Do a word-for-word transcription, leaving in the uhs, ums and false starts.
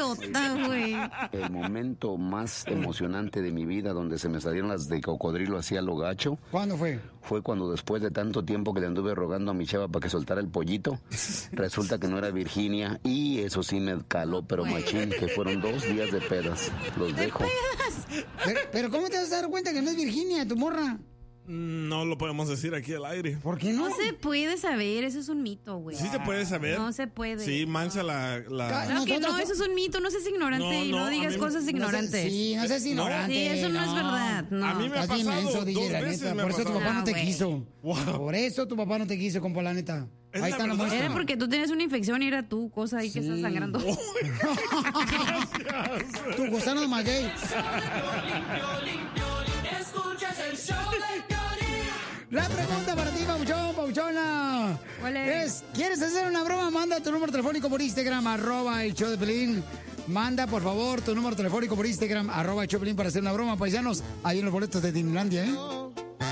idiota, güey. El momento más emocionante de mi vida donde se me salieron las de cocodrilo hacia lo gacho. ¿Cuándo fue? Fue cuando después de tanto tiempo que le anduve rogando a mi chava para que soltara el pollito, resulta que no era Virginia y eso sí me caló, pero machín, que fueron dos días de pedas. Los dejo. Pero, pero ¿cómo te vas a dar cuenta que no es Virginia, tu morra? No lo podemos decir aquí al aire. ¿Por qué no? No se puede saber, eso es un mito, güey. Sí se puede saber. No se puede. Sí, mancha la... la... Claro que no, eso es un mito, no seas ignorante No, y no, no a digas mí- cosas no sé- ignorantes. Sí, no seas ignorante. Sí, eso no, es no. verdad. No. A mí me ha Estás bien pasado menso, D J, dos la veces neta. me ha Por eso tu pasado. papá no te Ah, güey. quiso. Wow. Por eso tu papá no te quiso, compa, la neta. Es Ahí la está la verdad. muestra. Era porque tú tenías una infección y era tu cosa ahí que Sí. estás sangrando. Tu gusano de maguey. La pregunta para ti, Pauchón, Pauchona. ¿Cuál es? ¿Quieres hacer una broma? Manda tu número telefónico por Instagram, arroba el show de Pelín. Manda, por favor, tu número telefónico por Instagram, arroba el show de Pelín para hacer una broma, paisanos. Ahí en los boletos de Disneylandia, ¿eh?